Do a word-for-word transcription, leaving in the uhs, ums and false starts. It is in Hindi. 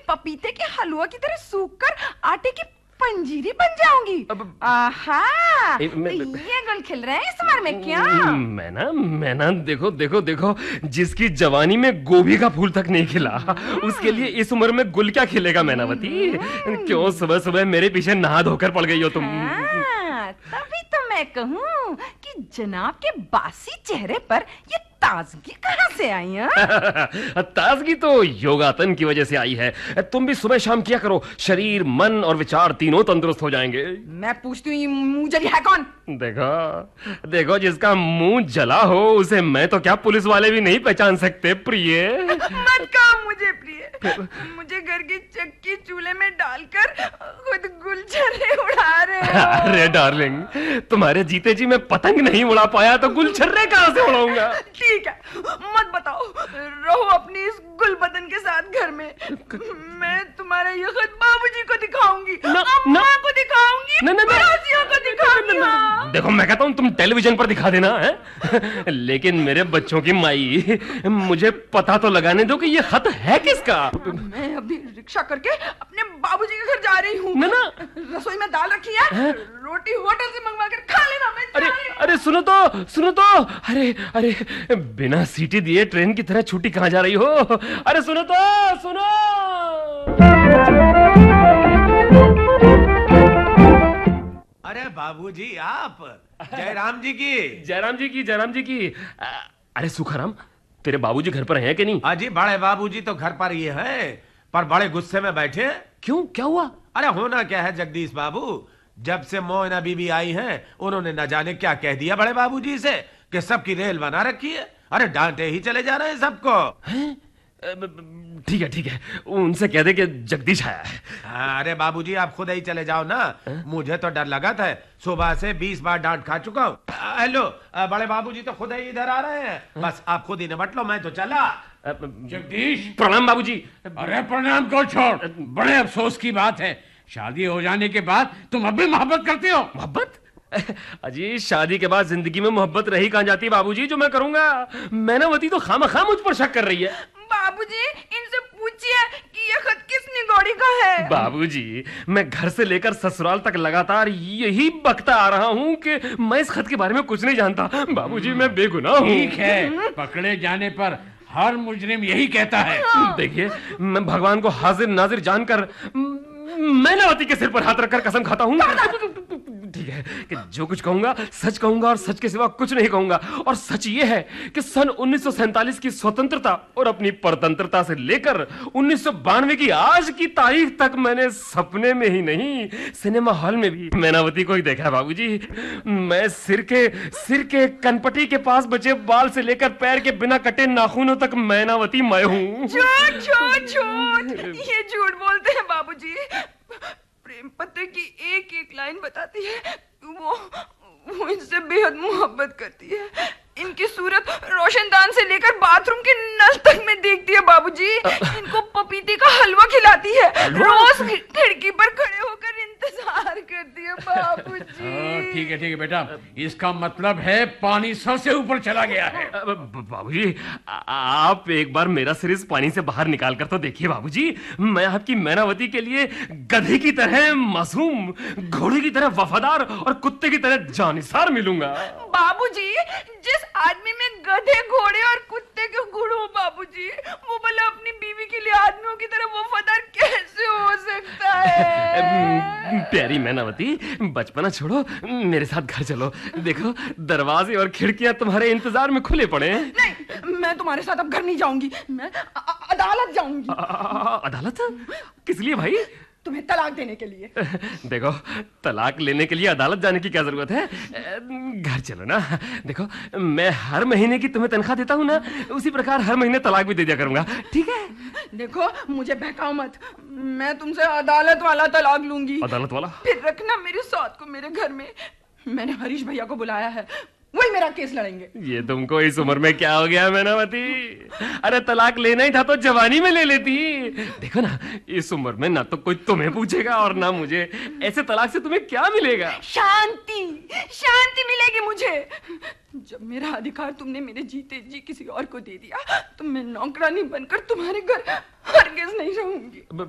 पपीते के हलवा की तरह सूख कर आटे की पंजीरी बन जाऊंगी। आहा, ए, मैं, ये गुल खिल रहे हैं इस बार में क्या? मैं ना मैं ना देखो देखो देखो, जिसकी जवानी में गोभी का फूल तक नहीं खिला, उसके लिए इस उम्र में गुल क्या खिलेगा मैनावती? क्यों सुबह सुबह मेरे पीछे नहा धोकर पड़ गई हो तुम? हाँ, तभी तो मैं कहूँ कि जनाब के बासी चेहरे पर ये ताजगी कहाँ से आई है? ताजगी तो योगासन की वजह से आई है। तुम भी सुबह शाम किया करो, शरीर मन और विचार तीनों तंदुरुस्त हो जाएंगे। मैं पूछती हूँ ये मुंह जली है कौन? देखो देखो, जिसका मुंह जला हो उसे मैं तो क्या पुलिस वाले भी नहीं पहचान सकते प्रिय। मत कहो मुझे प्रिय, मुझे घर की चक्की चूल्हे में डालकर खुद गुलछर्रे उड़ा रहे हो। अरे डार्लिंग, तुम्हारे जीते जी मैं पतंग नहीं उड़ा पाया तो गुलछर्रे कहाँ से उड़ाऊंगा? ठीक है, मत बताओ, रहो अपनी इस गुल बदन के साथ घर में। मैं तुम्हारा ये खत बाबूजी को दिखाऊंगी, अम्मा को दिखाऊंगी, पड़ोसियों को दिखाऊंगी। देखो मैं कहता हूँ तुम टेलीविजन पर दिखा देना है, लेकिन मेरे बच्चों की माई, मुझे पता तो लगाने दो कि ये खत है किसका। मैं अभी रिक्शा करके अपने बाबूजी के घर जा रही हूँ। ना ना, रसोई में दाल रखी है, है? रोटी होटल से मंगवा कर खा लेना। मैं अरे अरे सुनो तो सुनो तो, अरे अरे बिना सीटी दिए ट्रेन की तरह छुट्टी कहाँ जा रही हो? अरे सुनो तो सुनो। अरे बाबूजी, आप जयराम जी की जयराम जी की जयराम जी की अरे सुखाराम, तेरे बाबूजी घर पर हैं कि नहीं? अजी बड़े बाबूजी तो घर पर ही है, पर बड़े गुस्से में बैठे हैं। क्यों, क्या हुआ? अरे होना क्या है जगदीश बाबू, जब से मोइना बीबी आई हैं, उन्होंने न जाने क्या कह दिया बड़े बाबूजी से कि सबकी रेल बना रखी है। अरे डांटे ही चले जा रहे हैं सबको। ठीक है ठीक है, उनसे कह दे कि जगदीश आया है। अरे बाबूजी आप खुद ही चले जाओ ना, मुझे तो डर लगा था, सुबह से बीस बार डांट खा चुका हूँ। हेलो, बड़े बाबूजी तो खुद ही इधर आ रहे हैं, बस आप खुद ही निपट लो, मैं तो चला। जगदीश, प्रणाम बाबूजी। अरे प्रणाम को छोड़, बड़े अफसोस की बात है, शादी हो जाने के बाद तुम अब भी मोहब्बत करते हो। मोहब्बत? अजी शादी के बाद जिंदगी में मोहब्बत रही कहाँ जाती बाबूजी, जो मैं करूंगा। मैनावती तो खामखा मुझ पर शक कर रही है। बाबूजी इनसे पूछिए कि ये खत किस निगोड़ी का है। बाबूजी, मैं घर से लेकर ससुराल तक लगातार यही बकता आ रहा हूँ कि मैं इस खत के बारे में कुछ नहीं जानता। बाबूजी मैं बेगुनाह हूँ। ठीक है, पकड़े जाने पर हर मुजरिम यही कहता है। देखिए, मैं भगवान को हाजिर नाजिर जानकर मैनावती के सिर पर हाथ रखकर कसम खाता हूँ ठीक है कि जो कुछ कहूंगा सच कहूंगा और सच के सिवा कुछ नहीं कहूंगा। और सच ये है कि सन उन्नीस सौ सैंतालीस की स्वतंत्रता और अपनी परतंत्रता से लेकर उन्नीस सौ बानवे की आज की तारीख तक मैंने सपने में ही नहीं, सिनेमा हॉल में भी मैनावती को ही देखा है बाबूजी। मैं सिर के सिर के कनपटी के पास बचे बाल से लेकर पैर के बिना कटे नाखूनों तक मैनावती मैं हूँ। झूठ झूठ झूठ, ये झूठ बोलते हैं बाबूजी। प्रेम पत्र की एक एक लाइन बताती है वो वो इनसे बेहद मोहब्बत करती है। इनकी सूरत रोशनदान से लेकर बाथरूम के नल तक में देखती है बाबूजी। इनको पपीते का हलवा खिलाती है, रोज खिड़की पर खड़े होकर इंतजार करती है बाबूजी। ठीक है ठीक है बेटा, इसका मतलब है पानी सौ से ऊपर चला गया है। बाबूजी आप एक बार मेरा सिर इस पानी से बाहर निकाल कर तो देखिए बाबूजी। मैं आपकी मैनावती के लिए गधे की तरह मासूम, घोड़े की तरह वफादार और कुत्ते की तरह जानिसार मिलूंगा। बाबूजी जिस आदमी में गधे घोड़े और कुत्ते के गुण हो बाबूजी, वो भला अपनी बीवी के लिए आदमियों की तरह वफादार कैसे हो सकता है? प्यारी मैनावती, बचपना छोड़ो, मेरे साथ घर चलो। देखो दरवाजे और खिड़कियां तुम्हारे इंतजार में खुले पड़े हैं। नहीं, मैं तुम्हारे साथ अब घर नहीं जाऊंगी, मैं अदालत जाऊंगी। अदालत? किस लिए भाई? तुम्हें तलाक देने के लिए। देखो तलाक लेने के लिए अदालत जाने की क्या जरूरत है, घर चलो ना। देखो मैं हर महीने की तुम्हें तनख्वाह देता हूँ ना, उसी प्रकार हर महीने तलाक भी दे दिया करूंगा, ठीक है? देखो मुझे बहकाओ मत, मैं तुमसे अदालत वाला तलाक लूंगी। अदालत वाला? फिर रखना मेरी साथ को मेरे घर में। मैंने हरीश भैया को बुलाया है, वही मेरा केस लड़ेंगे। ये तुमको इस उम्र में क्या हो गया मैनावती? अरे तलाक लेना ही था तो जवानी में ले लेती। देखो ना, इस उम्र में ना तो कोई तुम्हें पूछेगा और ना मुझे। ऐसे तलाक से तुम्हें क्या मिलेगा? शांति, शांति मिलेगी मुझे। जब मेरा अधिकार तुमने मेरे जीते जी किसी और को दे दिया तो मैं नौकरानी बनकर तुम्हारे घर हरगिज नहीं रहूंगी।